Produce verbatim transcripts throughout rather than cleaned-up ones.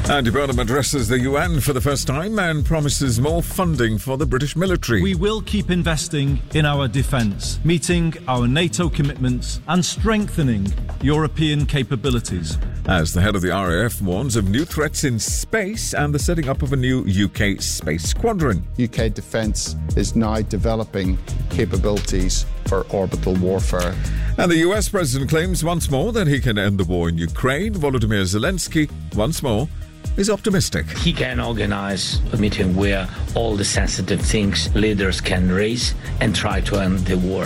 Andy Burnham addresses the U N for the first time and promises more funding for the British military. We will keep investing in our defence, meeting our NATO commitments and strengthening European capabilities. As the head of the R A F warns of new threats in space and the setting up of a new U K space squadron. U K defence is now developing capabilities for orbital warfare. And the U S president claims once more that he can end the war in Ukraine. Volodymyr Zelensky, once more, is optimistic. He can organize a meeting where all the sensitive things leaders can raise and try to end the war.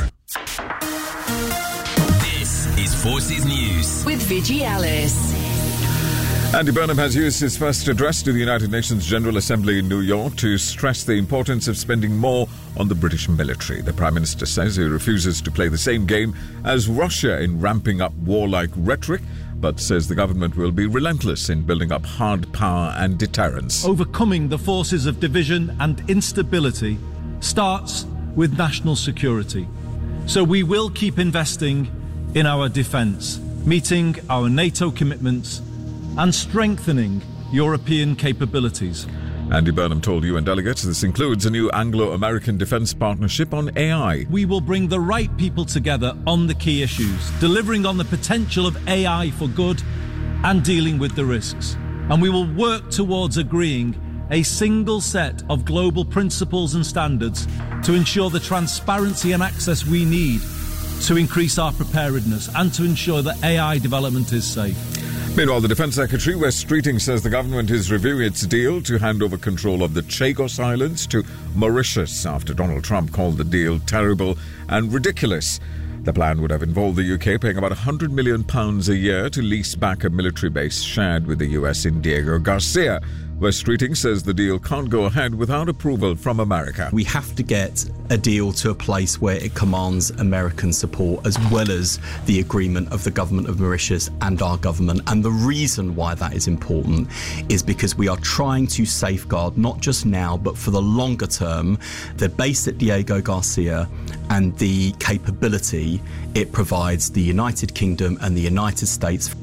This is Forces News with Vigi Alice. Andy Burnham has used his first address to the United Nations General Assembly in New York to stress the importance of spending more on the British military. The Prime Minister says he refuses to play the same game as Russia in ramping up warlike rhetoric, but says the government will be relentless in building up hard power and deterrence. Overcoming the forces of division and instability starts with national security. So we will keep investing in our defence, meeting our NATO commitments and strengthening European capabilities. Andy Burnham told U N delegates this includes a new Anglo-American defence partnership on A I. We will bring the right people together on the key issues, delivering on the potential of A I for good and dealing with the risks. And we will work towards agreeing a single set of global principles and standards to ensure the transparency and access we need to increase our preparedness and to ensure that A I development is safe. Meanwhile, the Defence Secretary, Wes Streeting, says the government is reviewing its deal to hand over control of the Chagos Islands to Mauritius after Donald Trump called the deal terrible and ridiculous. The plan would have involved the U K paying about one hundred million pounds a year to lease back a military base shared with the U S in Diego Garcia. Wes Streeting says the deal can't go ahead without approval from America. We have to get a deal to a place where it commands American support as well as the agreement of the government of Mauritius and our government. And the reason why that is important is because we are trying to safeguard, not just now, but for the longer term, the base at Diego Garcia and the capability it provides the United Kingdom and the United States.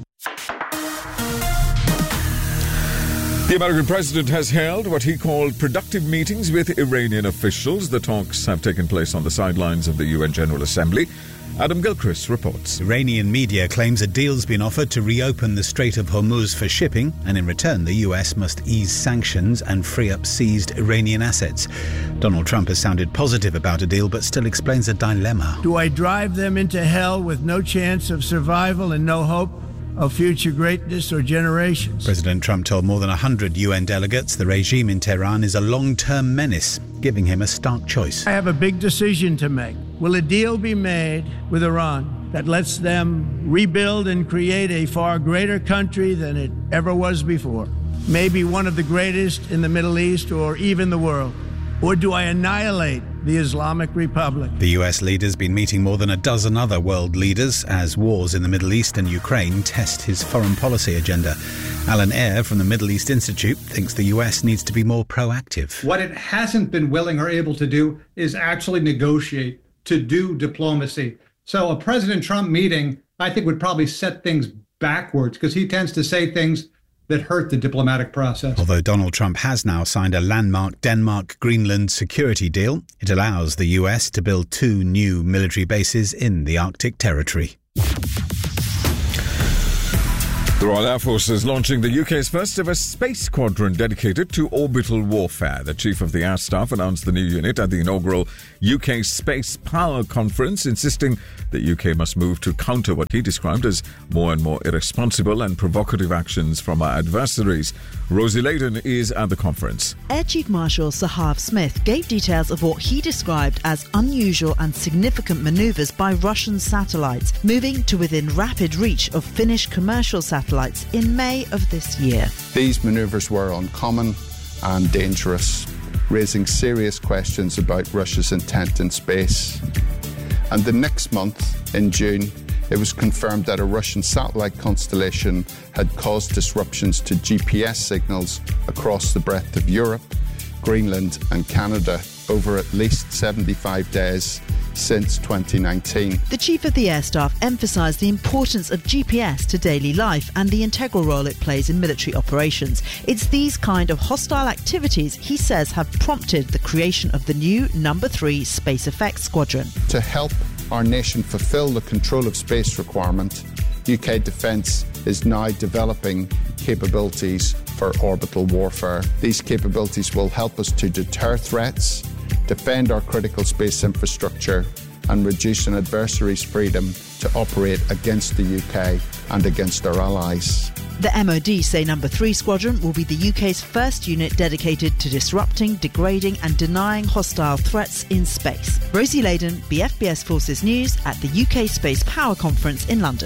The American president has held what he called productive meetings with Iranian officials. The talks have taken place on the sidelines of the U N General Assembly. Adam Gilchrist reports. Iranian media claims a deal's been offered to reopen the Strait of Hormuz for shipping, and in return the U S must ease sanctions and free up seized Iranian assets. Donald Trump has sounded positive about a deal, but still explains a dilemma. Do I drive them into hell with no chance of survival and no hope of future greatness or generations? President Trump told more than one hundred U N delegates the regime in Tehran is a long-term menace, giving him a stark choice. I have a big decision to make. Will a deal be made with Iran that lets them rebuild and create a far greater country than it ever was before? Maybe one of the greatest in the Middle East or even the world? Or do I annihilate the Islamic Republic? The U S leader's been meeting more than a dozen other world leaders as wars in the Middle East and Ukraine test his foreign policy agenda. Alan Eyre from the Middle East Institute thinks the U S needs to be more proactive. What it hasn't been willing or able to do is actually negotiate, to do diplomacy. So a President Trump meeting, I think, would probably set things backwards because he tends to say things that hurt the diplomatic process. Although Donald Trump has now signed a landmark Denmark-Greenland security deal, it allows the U S to build two new military bases in the Arctic territory. The Royal Air Force is launching the U K's first ever space squadron dedicated to orbital warfare. The Chief of the Air Staff announced the new unit at the inaugural U K Space Power Conference, insisting the U K must move to counter what he described as more and more irresponsible and provocative actions from our adversaries. Rosie Layden is at the conference. Air Chief Marshal Sahav Smith gave details of what he described as unusual and significant manoeuvres by Russian satellites, moving to within rapid reach of Finnish commercial satellites in May of this year. These manoeuvres were uncommon and dangerous, raising serious questions about Russia's intent in space. And the next month, in June, it was confirmed that a Russian satellite constellation had caused disruptions to G P S signals across the breadth of Europe, Greenland and Canada over at least seventy-five days since twenty nineteen. The Chief of the Air Staff emphasised the importance of G P S to daily life and the integral role it plays in military operations. It's these kind of hostile activities, he says, have prompted the creation of the new Number three Space Effects Squadron. To help our nation fulfil the control of space requirement, U K Defence is now developing capabilities for orbital warfare. These capabilities will help us to deter threats, defend our critical space infrastructure, and reduce an adversary's freedom to operate against the U K and against our allies. The M O D say Number three Squadron will be the U K's first unit dedicated to disrupting, degrading and denying hostile threats in space. Rosie Layden, B F B S Forces News at the U K Space Power Conference in London.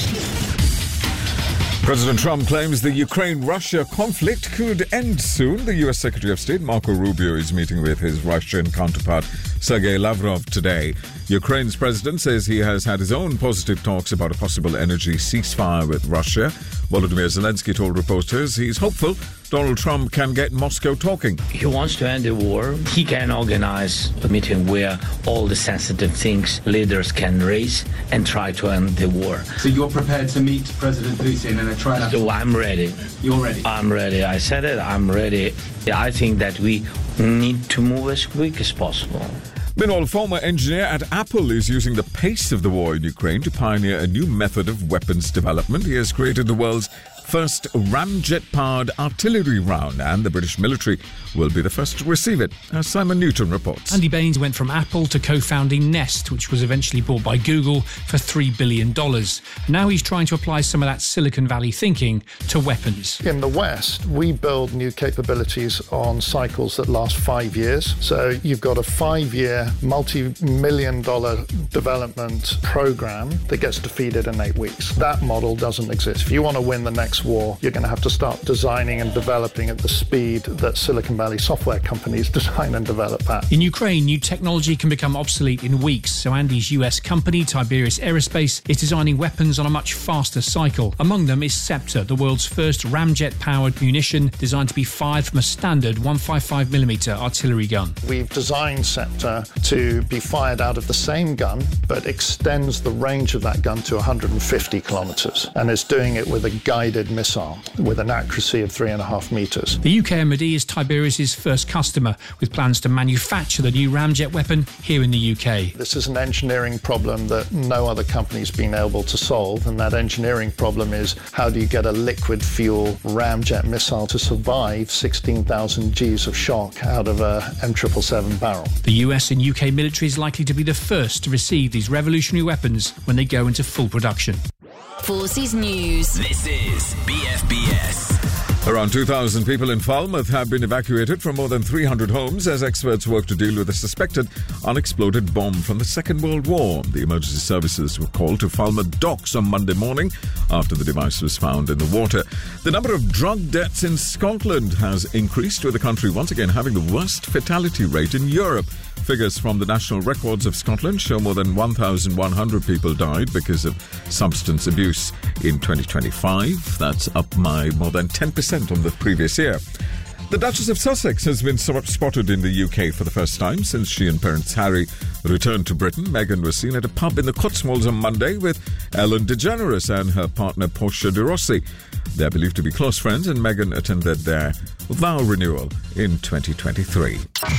President Trump claims the Ukraine-Russia conflict could end soon. The U S Secretary of State Marco Rubio is meeting with his Russian counterpart Sergei Lavrov today. Ukraine's president says he has had his own positive talks about a possible energy ceasefire with Russia. Volodymyr Zelensky told reporters he's hopeful Donald Trump can get Moscow talking. He wants to end the war. He can organize a meeting where all the sensitive things leaders can raise and try to end the war. So you're prepared to meet President Putin and try to... So I'm ready. You're ready? I'm ready. I said it. I'm ready. I think that we need to move as quick as possible. Meanwhile, former engineer at Apple is using the pace of the war in Ukraine to pioneer a new method of weapons development. He has created the world's first ramjet-powered artillery round, and the British military will be the first to receive it, as Simon Newton reports. Andy Baines went from Apple to co-founding Nest, which was eventually bought by Google for three billion dollars. Now he's trying to apply some of that Silicon Valley thinking to weapons. In the West, we build new capabilities on cycles that last five years. So you've got a five-year, multi-million dollar development program that gets defeated in eight weeks. That model doesn't exist. If you want to win the next war, you're going to have to start designing and developing at the speed that Silicon Valley software companies design and develop at. In Ukraine, new technology can become obsolete in weeks, so Andy's U S company, Tiberius Aerospace, is designing weapons on a much faster cycle. Among them is Scepter, the world's first ramjet-powered munition designed to be fired from a standard one fifty-five millimeter artillery gun. We've designed Scepter to be fired out of the same gun, but extends the range of that gun to one hundred fifty kilometers, and is doing it with a guided missile with an accuracy of three and a half meters. The U K M O D is Tiberius's first customer, with plans to manufacture the new ramjet weapon here in the U K. This is an engineering problem that no other company's been able to solve, and that engineering problem is how do you get a liquid fuel ramjet missile to survive sixteen thousand G's of shock out of a M seven seventy-seven barrel. The U S and U K military is likely to be the first to receive these revolutionary weapons when they go into full production. Forces News. This is B F B S. Around two thousand people in Falmouth have been evacuated from more than three hundred homes as experts work to deal with a suspected unexploded bomb from the Second World War. The emergency services were called to Falmouth docks on Monday morning after the device was found in the water. The number of drug deaths in Scotland has increased, with the country once again having the worst fatality rate in Europe. Figures from the National Records of Scotland show more than one thousand one hundred people died because of substance abuse in twenty twenty-five. That's up by more than ten percent on the previous year. The Duchess of Sussex has been spotted in the U K for the first time since she and Prince Harry returned to Britain. Meghan was seen at a pub in the Cotswolds on Monday with Ellen DeGeneres and her partner Portia de Rossi. They're believed to be close friends, and Meghan attended their vow renewal in twenty twenty-three.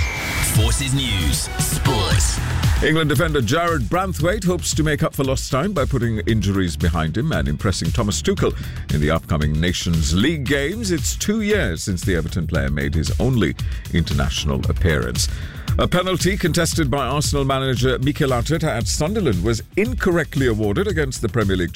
Forces News Sports. England defender Jared Branthwaite hopes to make up for lost time by putting injuries behind him and impressing Thomas Tuchel in the upcoming Nations League games. It's two years since the Everton player made his only international appearance. A penalty contested by Arsenal manager Mikel Arteta at Sunderland was incorrectly awarded against the Premier League